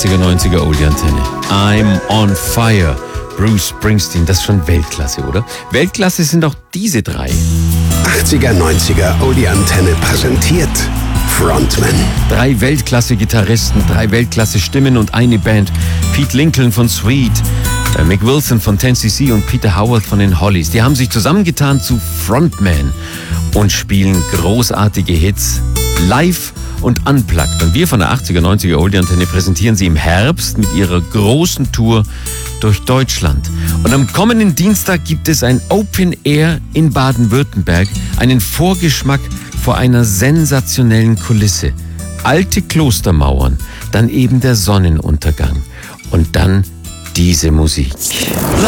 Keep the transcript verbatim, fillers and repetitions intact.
achtziger, neunziger Oldie-Antenne. I'm on fire. Bruce Springsteen, das ist schon Weltklasse, oder? Weltklasse sind auch diese drei. achtziger, neunziger Oldie-Antenne präsentiert Frontman. Drei Weltklasse-Gitarristen, drei Weltklasse-Stimmen und eine Band. Pete Lincoln von Sweet, äh, Mick Wilson von ten C C und Peter Howard von den Hollies. Die haben sich zusammengetan zu Frontman und spielen großartige Hits live und unplugged. Und wir von der achtziger, neunziger Oldie-Antenne präsentieren sie im Herbst mit ihrer großen Tour durch Deutschland. Und am kommenden Dienstag gibt es ein Open Air in Baden-Württemberg, einen Vorgeschmack vor einer sensationellen Kulisse. Alte Klostermauern, dann eben der Sonnenuntergang und dann diese Musik.